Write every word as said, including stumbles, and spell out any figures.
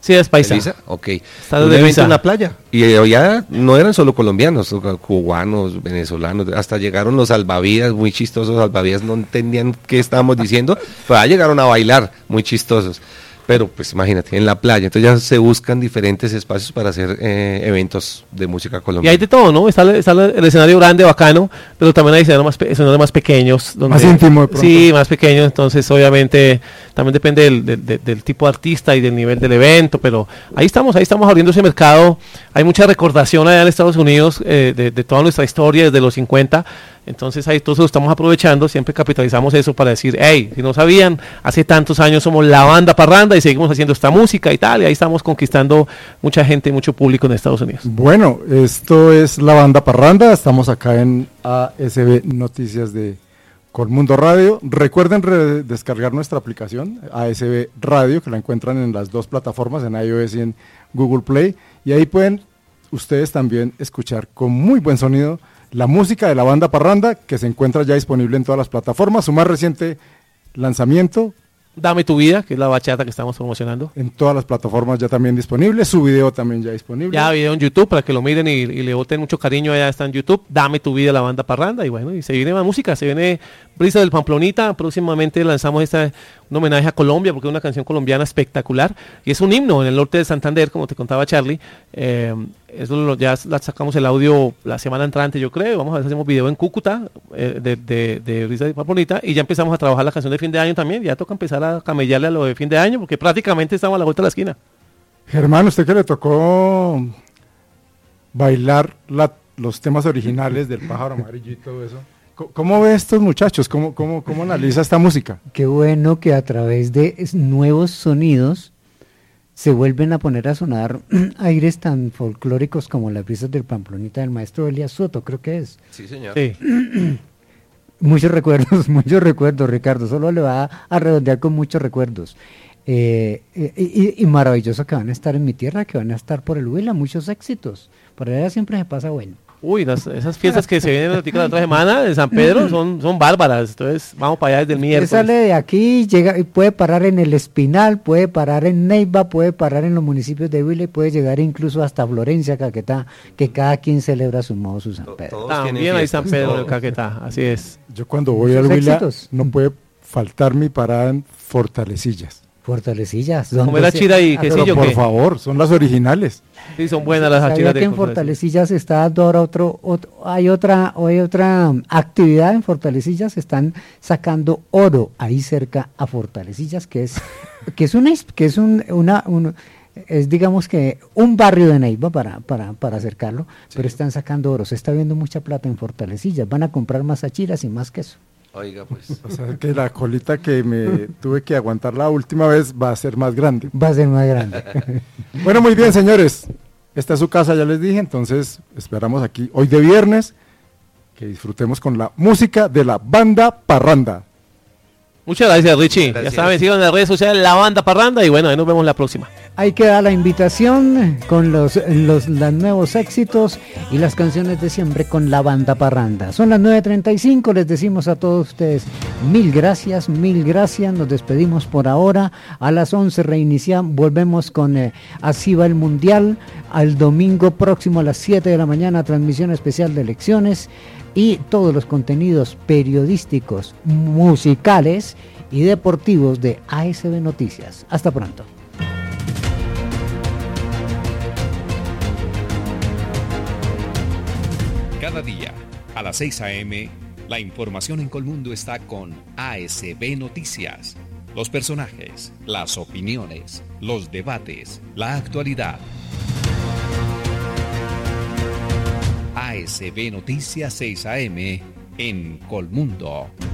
Sí, es paisa. Elisa, ok. Está Un de evento Elisa. en la playa. Y eh, ya no eran solo colombianos, cubanos, venezolanos, hasta llegaron los salvavidas, muy chistosos salvavidas, no entendían qué estábamos diciendo, pero ya llegaron a bailar, muy chistosos. Pero pues imagínate, en la playa, entonces ya se buscan diferentes espacios para hacer eh, eventos de música Y colombiana. hay de todo, ¿no? Está, está el escenario grande, bacano, pero también hay escenarios más, pe- escenarios más pequeños. Donde, Más íntimo de pronto. Sí, más pequeños, entonces obviamente también depende del, del, del- del tipo de artista y del nivel del evento, pero ahí estamos, ahí estamos abriendo ese mercado. Hay mucha recordación allá en Estados Unidos eh, de, de toda nuestra historia desde los cincuenta. Entonces ahí todos lo estamos aprovechando, siempre capitalizamos eso para decir, hey, si no sabían, hace tantos años somos la banda parranda y seguimos haciendo esta música y tal, y ahí estamos conquistando mucha gente, mucho público en Estados Unidos. Bueno, esto es la banda parranda, estamos acá en A S B Noticias de Colmundo Radio. Recuerden re- descargar nuestra aplicación A S B Radio, que la encuentran en las dos plataformas, en iOS y en Google Play, y ahí pueden ustedes también escuchar con muy buen sonido la música de la banda parranda, que se encuentra ya disponible en todas las plataformas. Su más reciente lanzamiento Dame tu vida, que es la bachata que estamos promocionando. en todas las plataformas ya también disponible, su video también ya disponible. Ya video en YouTube para que lo miren y, y le boten mucho cariño, allá está en YouTube. Dame tu vida, la banda parranda. Y bueno, y se viene más música, se viene Brisa del Pamplonita. Próximamente lanzamos esta, un homenaje a Colombia, porque es una canción colombiana espectacular. Y es un himno en el norte de Santander, como te contaba Charlie. Eh, eso lo- ya la sacamos el audio la semana entrante, yo creo. Vamos a ver si hacemos video en Cúcuta eh, de, de, de Brisa del Pamplonita. Y ya empezamos a trabajar la canción de fin de año también. Ya toca empezar a camellarle a lo de fin de año, porque prácticamente estamos a la vuelta de la esquina. Germán, usted que le tocó bailar la- los temas originales del Pájaro Amarillo y todo eso, co- ¿cómo ve estos muchachos? ¿Cómo, cómo, cómo analiza esta música? Qué bueno que a través de es- nuevos sonidos se vuelven a poner a sonar aires tan folclóricos como las brisas del Pamplonita del maestro Elías Soto, creo que es. Sí, señor. Sí. Muchos recuerdos, muchos recuerdos, Ricardo. Solo le va a redondear con muchos recuerdos. Eh, eh, y, y maravilloso que van a estar en mi tierra, que van a estar por el Huila, muchos éxitos. Por allá siempre se pasa bueno. Uy, las- esas fiestas que se vienen la tica la otra semana de San Pedro son, son bárbaras. Entonces vamos para allá desde el Usted miércoles. sale de aquí, llega y puede parar en el Espinal, puede parar en Neiva, puede parar en los municipios de Huila y puede llegar incluso hasta Florencia, Caquetá, que cada quien celebra a su modo su San Pedro. Todos tienen También hay San fiestas, Pedro en el todos. Caquetá, así es. Yo cuando voy Muchos al Huila éxitos. no puede faltar mi parada en Fortalecillas. Fortalecillas. Comer ¿dónde la se- chira y Ah, que Pero sí, yo por qué. favor, son las originales. Sí, son buenas las ¿Sabía achiras que de en Fortalecillas. Fortalecillas se está dando ahora otro, otro- hay otra hay otra um, actividad en Fortalecillas, están sacando oro ahí cerca a Fortalecillas, que es que es una is- que es un, una un- es digamos que un barrio de Neiva para para para acercarlo, pero están sacando oro, se está viendo mucha plata en Fortalecillas, van a comprar más achiras y más queso. Oiga, pues. O sea que la colita que me tuve que aguantar la última vez va a ser más grande. Va a ser más grande. Bueno, muy bien, señores. Esta es su casa, ya les dije, entonces esperamos aquí hoy de viernes que disfrutemos con la música de la banda parranda. Muchas gracias, Richie. Gracias. Ya saben, sigan en las redes sociales La Banda Parranda y bueno, ahí nos vemos la próxima. Ahí queda la invitación con los, los, los nuevos éxitos y las canciones de siempre con la banda parranda. Son las nueve treinta y cinco, les decimos a todos ustedes mil gracias, mil gracias, nos despedimos por ahora. A las once reiniciamos, volvemos con eh, Así va el Mundial, al domingo próximo a las siete de la mañana, transmisión especial de elecciones y todos los contenidos periodísticos, musicales y deportivos de A S B Noticias. Hasta pronto. Cada día, a las seis a eme, la información en Colmundo está con A S B Noticias. Los personajes, las opiniones, los debates, la actualidad. A S B Noticias seis a eme en Colmundo.